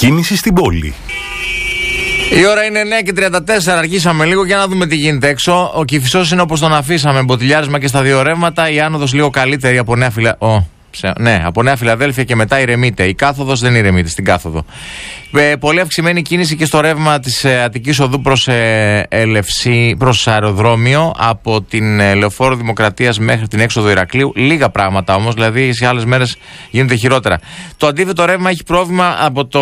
Κίνηση στην πόλη. Η ώρα είναι 9:34, αρχίσαμε λίγο για να δούμε τι γίνεται έξω. Ο Κηφισός είναι όπως τον αφήσαμε, μποτιλιάρισμα και στα δύο ρεύματα. Η άνοδος λίγο καλύτερη από από Νέα Φιλαδέλφια και μετά ηρεμείται. Η κάθοδος δεν ηρεμείται στην κάθοδο. Πολύ αυξημένη κίνηση και στο ρεύμα της Αττικής Οδού προς αεροδρόμιο, από την Λεωφόρο Δημοκρατίας μέχρι την έξοδο Ηρακλείου. Λίγα πράγματα όμως, δηλαδή σε άλλες μέρες γίνεται χειρότερα. Το αντίθετο ρεύμα έχει πρόβλημα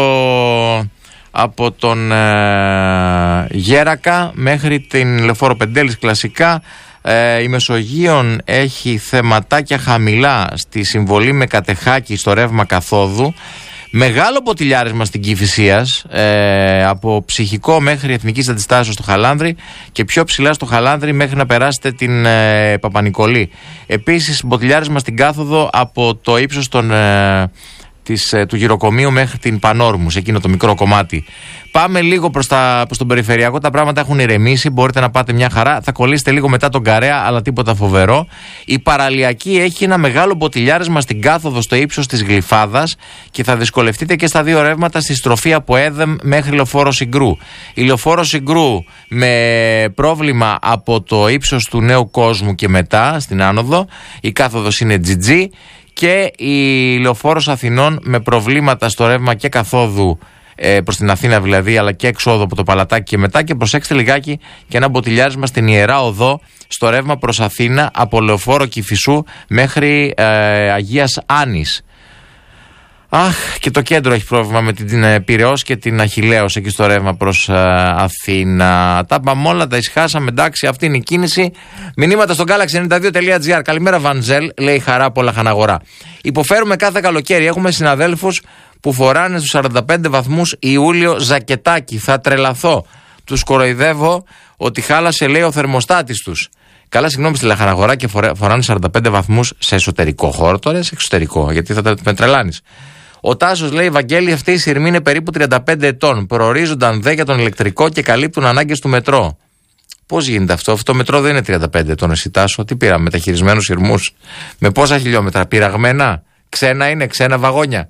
από τον Γέρακα μέχρι την Λεωφόρο Πεντέλης κλασικά. Η Μεσογείων έχει θεματάκια χαμηλά στη συμβολή με Κατεχάκη στο ρεύμα καθόδου. Μεγάλο ποτηλιάρισμα στην Κηφισίας, από Ψυχικό μέχρι Εθνικής Αντιστάσεως στο Χαλάνδρη και πιο ψηλά στο Χαλάνδρη μέχρι να περάσετε την Παπα-Νικολή. Επίσης ποτηλιάρισμα στην κάθοδο από το ύψος του γυροκομείου μέχρι την Πανόρμου, σε εκείνο το μικρό κομμάτι. Πάμε λίγο προς τον περιφερειακό, τα πράγματα έχουν ηρεμήσει, μπορείτε να πάτε μια χαρά, θα κολλήσετε λίγο μετά τον Καρέα, αλλά τίποτα φοβερό. Η παραλιακή έχει ένα μεγάλο ποτηλιάρισμα στην κάθοδο στο ύψος της Γλυφάδας και θα δυσκολευτείτε και στα δύο ρεύματα στη στροφή από Έδεμ μέχρι Λεωφόρο Συγκρού. Η Λεωφόρο Συγκρού με πρόβλημα από το ύψος του Νέου Κόσμου και μετά στην άνοδο, η κάθοδος είναι GG. Και η Λεωφόρος Αθηνών με προβλήματα στο ρεύμα και καθόδου προς την Αθήνα δηλαδή, αλλά και εξόδου από το Παλατάκι και μετά. Και προσέξτε λιγάκι και ένα μποτιλιάρισμα στην Ιερά Οδό στο ρεύμα προς Αθήνα από Λεωφόρο Κηφισού μέχρι Αγίας Άνης. Αχ, και το κέντρο έχει πρόβλημα με την Πειραιώς και την Αχιλλέως εκεί στο ρεύμα προς Αθήνα. Τα πάμε όλα, τα ησυχάσαμε, εντάξει, αυτή είναι η κίνηση. Μηνύματα στο galaxy92.gr. Καλημέρα Βανζέλ, λέει Χαρά πολλά Χαναγορά. Υποφέρουμε κάθε καλοκαίρι, έχουμε συναδέλφους που φοράνε στους 45 βαθμούς Ιούλιο ζακετάκι. Θα τρελαθώ. Τους κοροϊδεύω ότι χάλασε, λέει, ο θερμοστάτης τους. Καλά, συγγνώμη, στη Λαχαναγορά και φοράνε 45 βαθμούς σε εσωτερικό χώρο, τώρα σε εξωτερικό, γιατί θα με τρελάνεις. Ο Τάσος λέει: Βαγγέλη, αυτή η σειρμή είναι περίπου 35 ετών. Προορίζονταν δε για τον ηλεκτρικό και καλύπτουν ανάγκες του μετρό. Πώς γίνεται αυτό? Αυτό το μετρό δεν είναι 35 ετών, εσύ Τάσο. Τι πήραμε, μεταχειρισμένους σειρμούς? Με πόσα χιλιόμετρα? Πειραγμένα? Ξένα είναι, ξένα βαγόνια.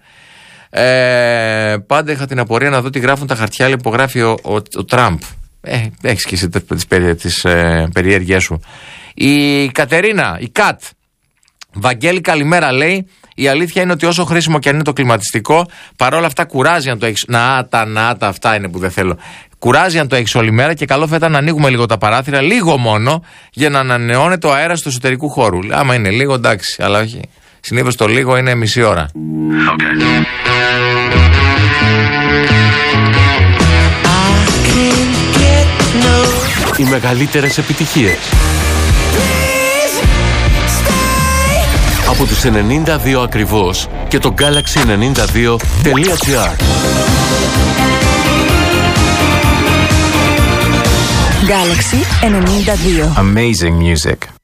Πάντα είχα την απορία να δω τι γράφουν τα χαρτιά, υπογράφει ο Τραμπ. Έχεις και εσύ τις περιέργειές σου. Η Κατερίνα, η Κατ. Βαγγέλη, καλημέρα, λέει. Η αλήθεια είναι ότι όσο χρήσιμο και αν είναι το κλιματιστικό, παρόλα αυτά κουράζει αν το έχεις. Να τα, αυτά είναι που δεν θέλω. Κουράζει αν το έχεις όλη μέρα και καλό θα ήταν να ανοίγουμε λίγο τα παράθυρα, λίγο μόνο, για να ανανεώνεται ο αέρας του εσωτερικού χώρου. Άμα είναι λίγο, εντάξει, αλλά όχι. Συνήθως το λίγο είναι μισή ώρα. Okay. Οι μεγαλύτερες επιτυχίες από τους 92 ακριβώς και το galaxy92.gr. Galaxy 92. Amazing music.